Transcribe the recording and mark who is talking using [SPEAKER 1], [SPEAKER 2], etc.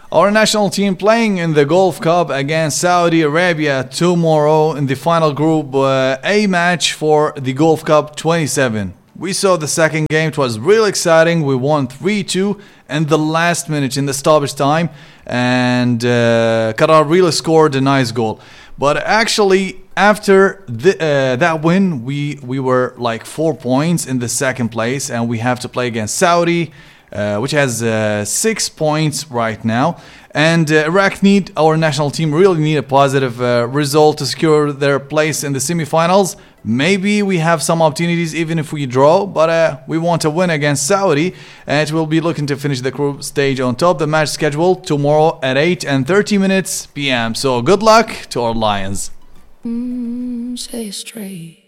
[SPEAKER 1] Our national team playing in the Gulf Cup against Saudi Arabia tomorrow in the final Group A match for the Gulf Cup 27. We saw the second game. It was really exciting. We won 3-2 in the last minute in the stoppage time. And Qatar really scored a nice goal. But actually, after that win, we were like 4 points in the second place. And we have to play against Saudi, which has 6 points right now. And Iraq our national team really need a positive result to secure their place in the semifinals. Maybe we have some opportunities even if we draw, but we want to win against Saudi. And we'll be looking to finish the group stage on top. The match scheduled tomorrow at 8:30 p.m. So good luck to our Lions.
[SPEAKER 2] Say it straight.